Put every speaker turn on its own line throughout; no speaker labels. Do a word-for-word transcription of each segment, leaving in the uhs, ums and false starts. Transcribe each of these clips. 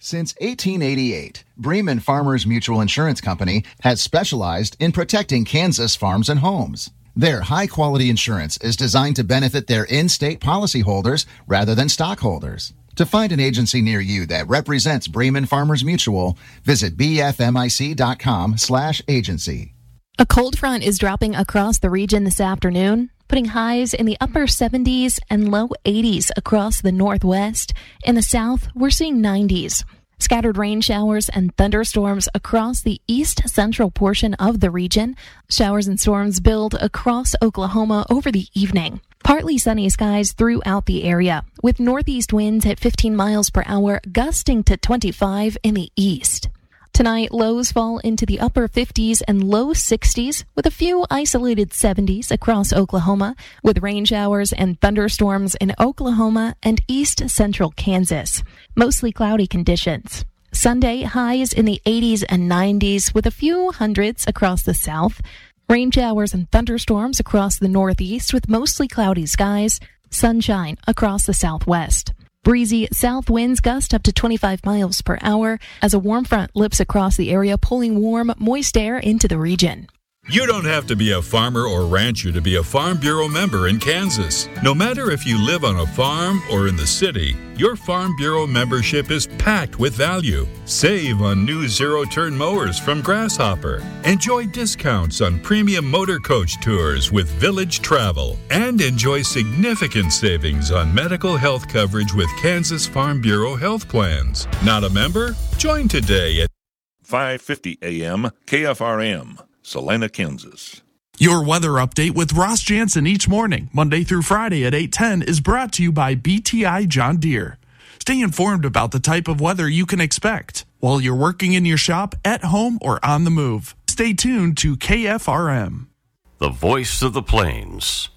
Since eighteen eighty-eight, Bremen Farmers Mutual Insurance Company has specialized in protecting Kansas farms and homes. Their high-quality insurance is designed to benefit their in-state policyholders rather than stockholders. To find an agency near you that represents Bremen Farmers Mutual, visit bfmic.com slash agency.
A cold front is dropping across the region this afternoon, putting highs in the upper seventies and low eighties across the northwest. In the south, we're seeing nineties. Scattered rain showers and thunderstorms across the east-central portion of the region. Showers and storms build across Oklahoma over the evening. Partly sunny skies throughout the area, with northeast winds at fifteen miles per hour, gusting to twenty-five in the east. Tonight, lows fall into the upper fifties and low sixties, with a few isolated seventies across Oklahoma, with rain showers and thunderstorms in Oklahoma and east-central Kansas. Mostly cloudy conditions. Sunday, highs in the eighties and nineties, with a few hundreds across the south. Rain showers and thunderstorms across the northeast, with mostly cloudy skies. Sunshine across the southwest. Breezy south winds gust up to twenty-five miles per hour as a warm front lips across the area, pulling warm, moist air into the region.
You don't have to be a farmer or rancher to be a Farm Bureau member in Kansas. No matter if you live on a farm or in the city, your Farm Bureau membership is packed with value. Save on new zero-turn mowers from Grasshopper. Enjoy discounts on premium motor coach tours with Village Travel. And enjoy significant savings on medical health coverage with Kansas Farm Bureau health plans. Not a member? Join today at
five fifty a.m. K F R M. Salina, Kansas.
Your weather update with Ross Jansen each morning, Monday through Friday at eight ten, is brought to you by B T I John Deere. Stay informed about the type of weather you can expect while you're working in your shop, at home, or on the move. Stay tuned to K F R M.
The voice of the plains.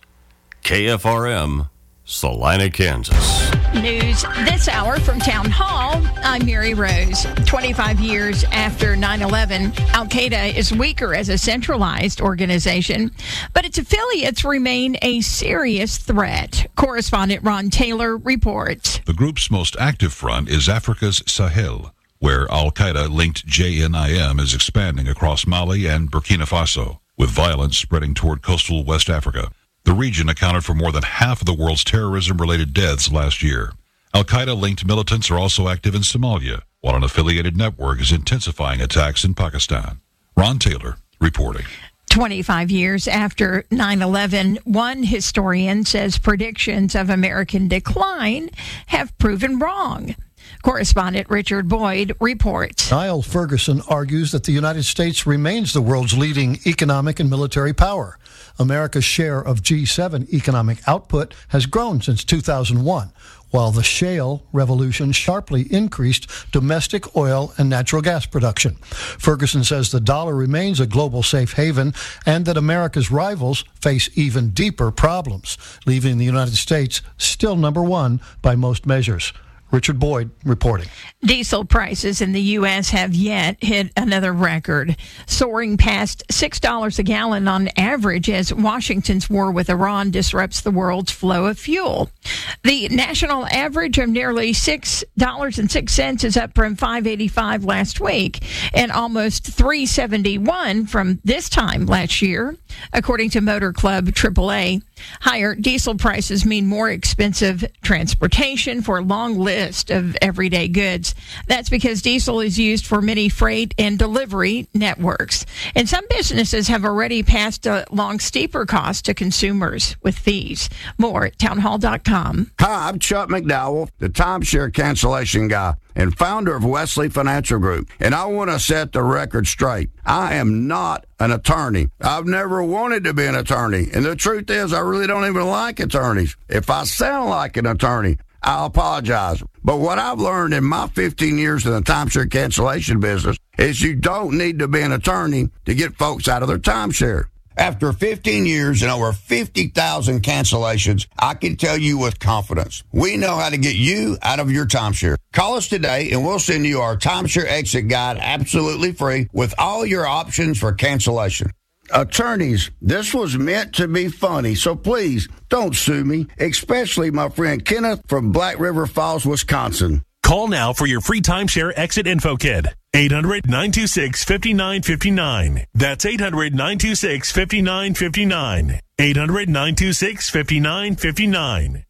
K F R M, Salina, Kansas.
News this hour from Town Hall. I'm Mary Rose. twenty-five years after nine eleven, Al-Qaeda is weaker as a centralized organization, but its affiliates remain a serious threat. Correspondent Ron Taylor reports.
The group's most active front is Africa's Sahel, where Al-Qaeda-linked J N I M is expanding across Mali and Burkina Faso, with violence spreading toward coastal West Africa. The region accounted for more than half of the world's terrorism-related deaths last year. Al-Qaeda-linked militants are also active in Somalia, while an affiliated network is intensifying attacks in Pakistan. Ron Taylor reporting.
twenty-five years after nine eleven, one historian says predictions of American decline have proven wrong. Correspondent Richard Boyd reports.
Niall Ferguson argues that the United States remains the world's leading economic and military power. America's share of G seven economic output has grown since two thousand one, while the shale revolution sharply increased domestic oil and natural gas production. Ferguson says the dollar remains a global safe haven and that America's rivals face even deeper problems, leaving the United States still number one by most measures. Richard Boyd reporting.
Diesel prices in the U S have yet hit another record, soaring past six dollars a gallon on average as Washington's war with Iran disrupts the world's flow of fuel. The national average of nearly six dollars and six cents is up from five dollars and eighty-five cents last week and almost three dollars and seventy-one cents from this time last year, according to Motor Club triple A. Higher diesel prices mean more expensive transportation for a long list of everyday goods. That's because diesel is used for many freight and delivery networks. And some businesses have already passed along steeper costs to consumers with fees. More at townhall dot com.
Hi, I'm Chuck McDowell, the timeshare cancellation guy and founder of Wesley Financial Group. And I want to set the record straight. I am not an attorney. I've never wanted to be an attorney. And the truth is, I really don't even like attorneys. If I sound like an attorney, I'll apologize. But what I've learned in my fifteen years in the timeshare cancellation business is you don't need to be an attorney to get folks out of their timeshare. After fifteen years and over fifty thousand cancellations, I can tell you with confidence, we know how to get you out of your timeshare. Call us today and we'll send you our timeshare exit guide absolutely free with all your options for cancellation. Attorneys, this was meant to be funny, so please don't sue me, especially my friend Kenneth from Black River Falls, Wisconsin.
Call now for your free timeshare exit info kit. eight hundred, nine two six, five nine five nine. That's eight hundred, nine two six, five nine five nine. eight hundred, nine two six, five nine five nine.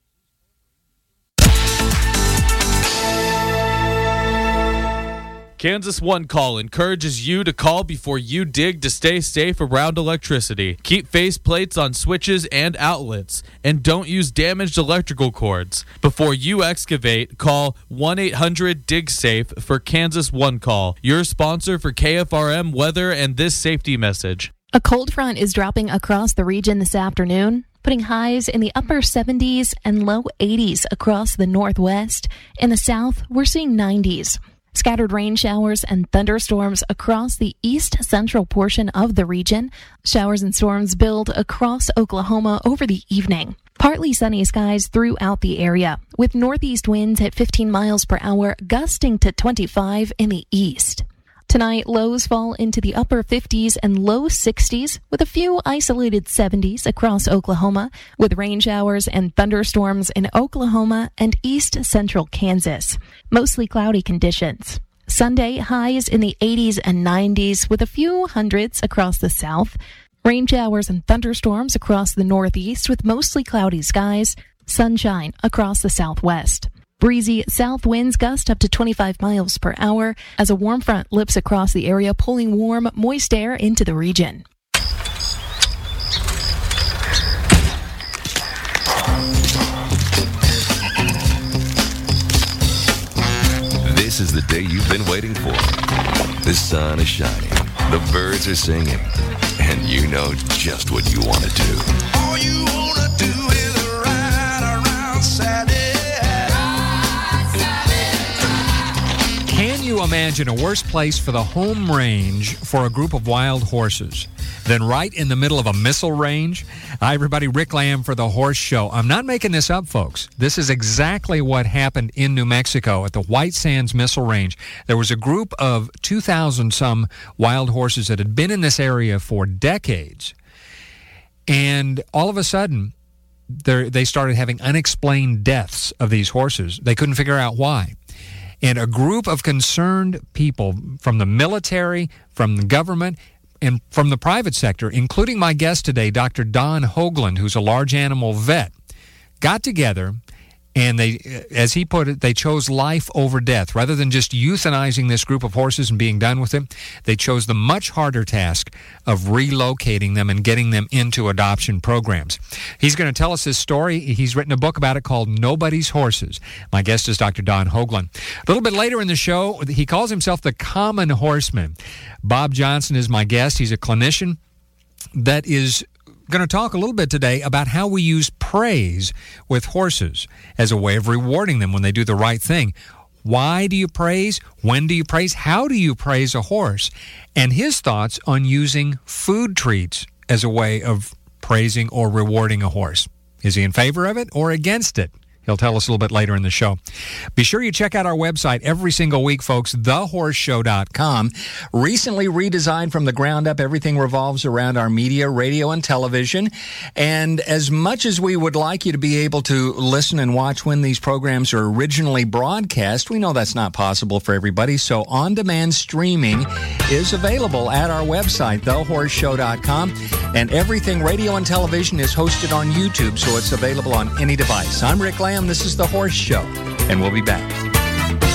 Kansas One Call encourages you to call before you dig to stay safe around electricity. Keep face plates on switches and outlets, and don't use damaged electrical cords. Before you excavate, call one eight hundred dig safe for Kansas One Call, your sponsor for K F R M weather and this safety message.
A cold front is dropping across the region this afternoon, putting highs in the upper seventies and low eighties across the northwest. In the south, we're seeing nineties. Scattered rain showers and thunderstorms across the east-central portion of the region. Showers and storms build across Oklahoma over the evening. Partly sunny skies throughout the area, with northeast winds at fifteen miles per hour, gusting to twenty-five in the east. Tonight, lows fall into the upper fifties and low sixties, with a few isolated seventies across Oklahoma, with rain showers and thunderstorms in Oklahoma and east-central Kansas. Mostly cloudy conditions. Sunday, highs in the eighties and nineties, with a few hundreds across the south. Rain showers and thunderstorms across the northeast, with mostly cloudy skies. Sunshine across the southwest. Breezy south winds gust up to twenty-five miles per hour as a warm front lips across the area, pulling warm, moist air into the region.
This is the day you've been waiting for. The sun is shining, the birds are singing, and you know just what you want to do.
All you want to do is ride around Saturday.
Can you imagine a worse place for the home range for a group of wild horses than right in the middle of a missile range? Hi, everybody. Rick Lamb for The Horse Show. I'm not making this up, folks. This is exactly what happened in New Mexico at the White Sands Missile Range. There was a group of two thousand some wild horses that had been in this area for decades. And all of a sudden, they started having unexplained deaths of these horses. They couldn't figure out why. And a group of concerned people from the military, from the government, and from the private sector, including my guest today, Doctor Don Hoagland, who's a large animal vet, got together and they, as he put it, they chose life over death. Rather than just euthanizing this group of horses and being done with them, they chose the much harder task of relocating them and getting them into adoption programs. He's going to tell us his story. He's written a book about it called Nobody's Horses. My guest is Doctor Don Hoagland. A little bit later in the show, he calls himself the Common Horseman. Bob Johnson is my guest. He's a clinician that is going to talk a little bit today about how we use praise with horses as a way of rewarding them when they do the right thing. Why do you praise? When do you praise? How do you praise a horse? And his thoughts on using food treats as a way of praising or rewarding a horse. Is he in favor of it or against it? He'll tell us a little bit later in the show. Be sure you check out our website every single week, folks, the horse show dot com. Recently redesigned from the ground up, everything revolves around our media, radio, and television. And as much as we would like you to be able to listen and watch when these programs are originally broadcast, we know that's not possible for everybody. So on-demand streaming is available at our website, the horse show dot com. And everything radio and television is hosted on YouTube, so it's available on any device. I'm Rick Lamb. This is The Horse Show, and we'll be back.